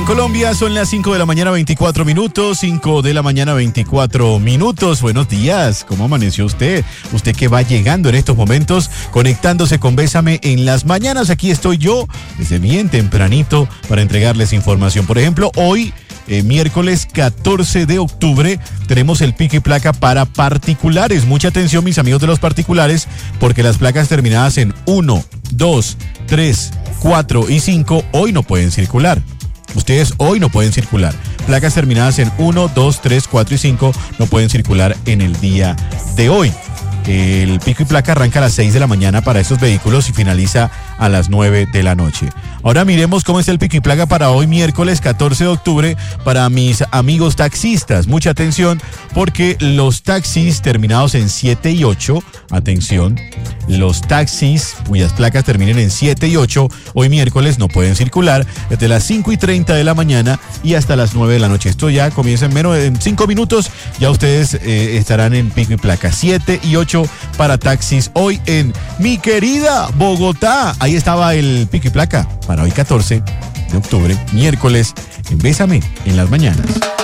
En Colombia son las 5 de la mañana 24 minutos, 5 de la mañana 24 minutos. Buenos días, ¿cómo amaneció usted? Usted que va llegando en estos momentos, conectándose con Bésame en las mañanas. Aquí estoy yo, desde bien tempranito, para entregarles información. Por ejemplo, hoy, miércoles 14 de octubre, tenemos el pico y placa para particulares. Mucha atención, mis amigos de los particulares, porque las placas terminadas en 1, 2, 3, 4 y 5 hoy no pueden circular. Ustedes hoy no pueden circular. Placas terminadas en 1, 2, 3, 4 y 5 no pueden circular en el día de hoy. El pico y placa arranca a las 6 de la mañana para estos vehículos y finaliza a las 9 de la noche. Ahora miremos cómo está el pico y placa para hoy, miércoles 14 de octubre, para mis amigos taxistas. Mucha atención, porque los taxis terminados en 7 y 8, atención, los taxis cuyas placas terminen en 7 y 8, hoy miércoles no pueden circular desde las 5:30 de la mañana y hasta las 9 de la noche. Esto ya comienza en menos de 5 minutos, ya ustedes estarán en pico y placa. 7 y 8 para taxis hoy en mi querida Bogotá. Ahí estaba el pico y placa para hoy 14 de octubre, miércoles, en Bésame en las mañanas.